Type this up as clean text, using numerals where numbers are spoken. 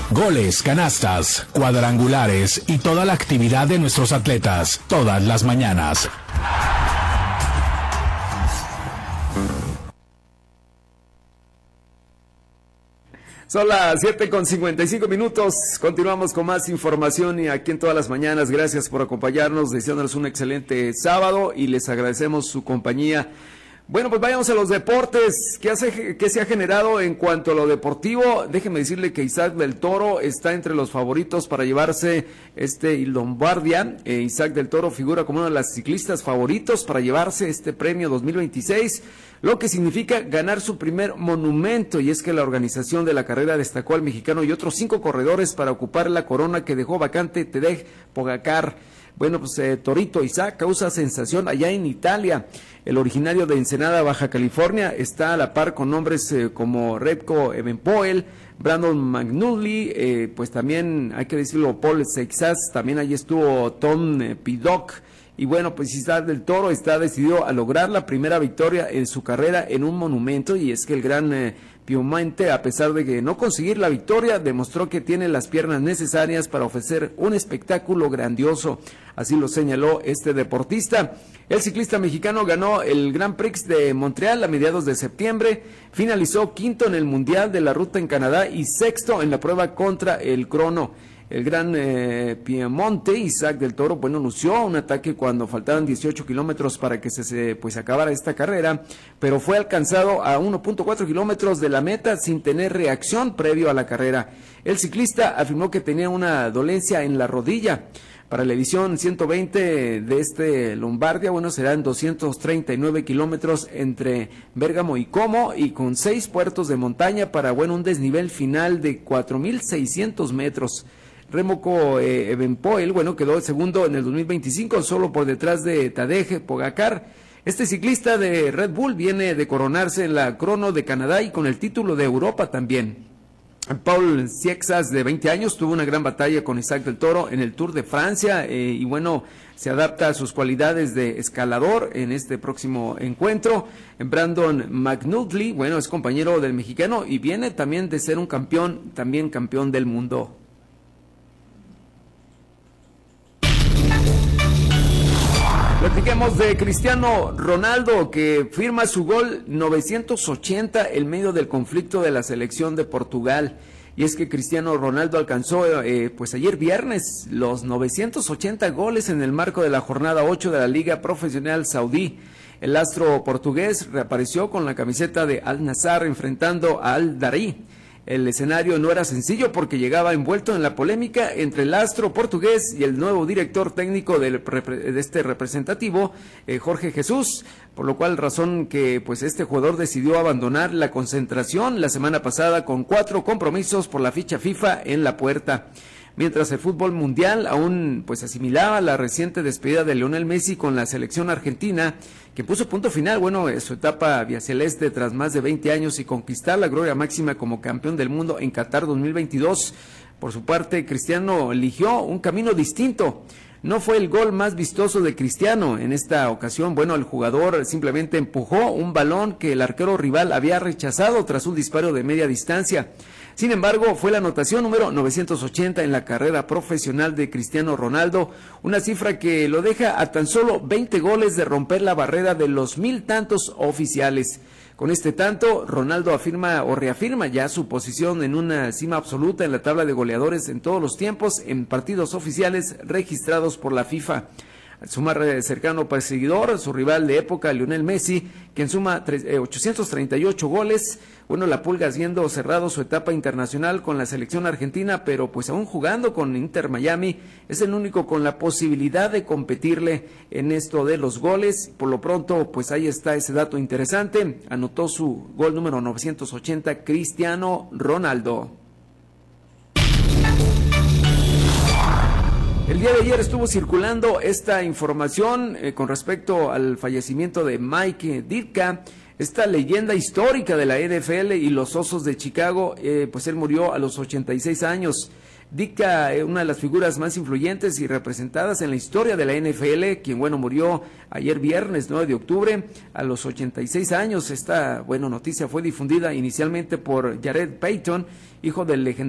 Goles, canastas, cuadrangulares y toda la actividad de nuestros atletas, todas las mañanas. Son las 7:55. Continuamos con más información y aquí en todas las mañanas. Gracias por acompañarnos, deseándoles un excelente sábado y les agradecemos su compañía. Bueno, pues vayamos a los deportes. ¿Qué se ha generado en cuanto a lo deportivo? Déjeme decirle que Isaac del Toro está entre los favoritos para llevarse Lombardia. Isaac del Toro figura como uno de los ciclistas favoritos para llevarse este premio 2026, lo que significa ganar su primer monumento, y es que la organización de la carrera destacó al mexicano y otros 5 corredores para ocupar la corona que dejó vacante Tadej Pogačar. Bueno, pues Torito Isaac causa sensación allá en Italia. El originario de Ensenada, Baja California, está a la par con nombres como Remco Evenepoel, Brandon McNulty, pues también hay que decirlo, Paul Seixas, también ahí estuvo Tom Pidcock. Y bueno, pues Isaac del Toro está decidido a lograr la primera victoria en su carrera en un monumento, y es que el gran piemonte, a pesar de que no conseguir la victoria, demostró que tiene las piernas necesarias para ofrecer un espectáculo grandioso. Así lo señaló este deportista. El ciclista mexicano ganó el Grand Prix de Montreal a mediados de septiembre, finalizó quinto en el Mundial de la Ruta en Canadá y sexto en la prueba contra el crono. El gran piemonte, Isaac del Toro, bueno, anunció un ataque cuando faltaban 18 kilómetros para que se acabara esta carrera, pero fue alcanzado a 1.4 kilómetros de la meta sin tener reacción previo a la carrera. El ciclista afirmó que tenía una dolencia en la rodilla. Para la edición 120 de Lombardia, bueno, serán 239 kilómetros entre Bérgamo y Como, y con 6 puertos de montaña para, bueno, un desnivel final de 4.600 metros. Remco Evenepoel, bueno, quedó segundo en el 2025, solo por detrás de Tadej Pogačar. Este ciclista de Red Bull viene de coronarse en la crono de Canadá y con el título de Europa también. Paul Seixas, de 20 años, tuvo una gran batalla con Isaac del Toro en el Tour de Francia, y bueno, se adapta a sus cualidades de escalador en este próximo encuentro. Brandon McNulty, bueno, es compañero del mexicano y viene también de ser un campeón, también campeón del mundo. Platiquemos de Cristiano Ronaldo, que firma su gol 980 en medio del conflicto de la selección de Portugal. Y es que Cristiano Ronaldo alcanzó pues ayer viernes los 980 goles en el marco de la jornada 8 de la Liga Profesional Saudí. El astro portugués reapareció con la camiseta de Al Nassr enfrentando a Al Darí. El escenario no era sencillo porque llegaba envuelto en la polémica entre el astro portugués y el nuevo director técnico de este representativo, Jorge Jesús, por lo cual razón que pues este jugador decidió abandonar la concentración la semana pasada con 4 compromisos por la ficha FIFA en la puerta. Mientras el fútbol mundial aún pues asimilaba la reciente despedida de Lionel Messi con la selección argentina, que puso punto final, bueno, en su etapa viaceleste tras más de 20 años y conquistar la gloria máxima como campeón del mundo en Qatar 2022. Por su parte, Cristiano eligió un camino distinto. No fue el gol más vistoso de Cristiano en esta ocasión. Bueno, el jugador simplemente empujó un balón que el arquero rival había rechazado tras un disparo de media distancia. Sin embargo, fue la anotación número 980 en la carrera profesional de Cristiano Ronaldo, una cifra que lo deja a tan solo 20 goles de romper la barrera de los 1000 tantos oficiales. Con este tanto, Ronaldo afirma o reafirma ya su posición en una cima absoluta en la tabla de goleadores en todos los tiempos en partidos oficiales registrados por la FIFA. Al sumar cercano perseguidor, su rival de época, Lionel Messi, quien suma 838 goles. Bueno, la Pulga haciendo cerrado su etapa internacional con la selección argentina, pero pues aún jugando con Inter Miami, es el único con la posibilidad de competirle en esto de los goles. Por lo pronto, pues ahí está ese dato interesante. Anotó su gol número 980, Cristiano Ronaldo. El día de ayer estuvo circulando esta información con respecto al fallecimiento de Mike Ditka, esta leyenda histórica de la NFL y los Osos de Chicago. Pues él murió a los 86 años. Ditka, una de las figuras más influyentes y representadas en la historia de la NFL, quien, bueno, murió ayer viernes 9 de octubre a los 86 años. Esta, bueno, noticia fue difundida inicialmente por Jared Payton, hijo del legendario